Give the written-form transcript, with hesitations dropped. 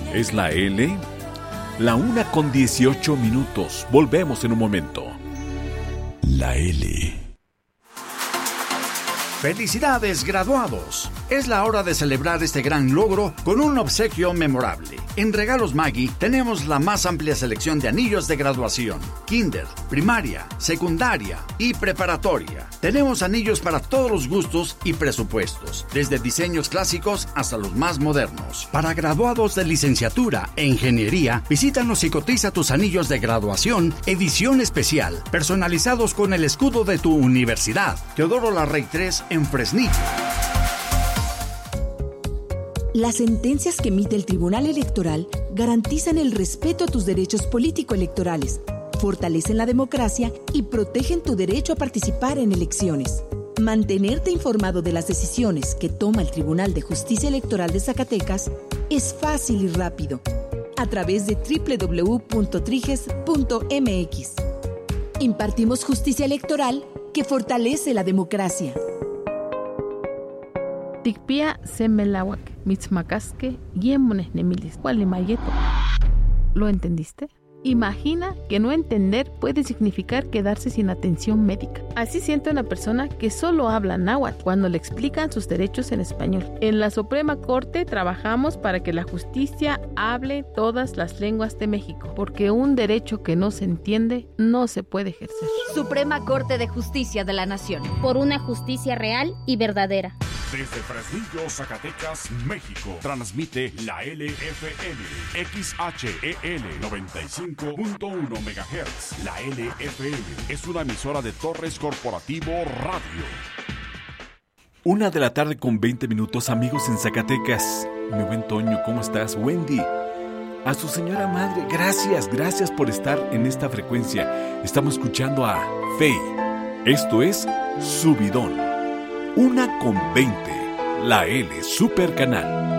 ¿Es la L? La 1:18. Volvemos en un momento. La L. ¡Felicidades, graduados! Es la hora de celebrar este gran logro con un obsequio memorable. En Regalos Maggi tenemos la más amplia selección de anillos de graduación, kinder, primaria, secundaria y preparatoria. Tenemos anillos para todos los gustos y presupuestos, desde diseños clásicos hasta los más modernos. Para graduados de licenciatura e ingeniería, visítanos y cotiza tus anillos de graduación edición especial, personalizados con el escudo de tu universidad. Teodoro Larrey 3 en Fresnillo. Las sentencias que emite el Tribunal Electoral garantizan el respeto a tus derechos político-electorales, fortalecen la democracia y protegen tu derecho a participar en elecciones. Mantenerte informado de las decisiones que toma el Tribunal de Justicia Electoral de Zacatecas es fácil y rápido, a través de www.triges.mx. Impartimos justicia electoral que fortalece la democracia. Tikpia semelawak, mitzmacasque, yemones nemilis, cualimayeto. ¿Lo entendiste? Imagina que no entender puede significar quedarse sin atención médica. Así siente una persona que solo habla náhuatl cuando le explican sus derechos en español. En la Suprema Corte trabajamos para que la justicia hable todas las lenguas de México, porque un derecho que no se entiende no se puede ejercer. Suprema Corte de Justicia de la Nación. Por una justicia real y verdadera. Desde Fresnillo, Zacatecas, México, transmite la LFM, XHEL 95.1 MHz. La LFM es una emisora de Torres Corporativo Radio. 1:20 amigos en Zacatecas. Mi buen Toño, ¿cómo estás? Wendy, a su señora madre, gracias por estar en esta frecuencia. Estamos escuchando a Fey. Esto es Subidón. 1:20, la L Super Canal.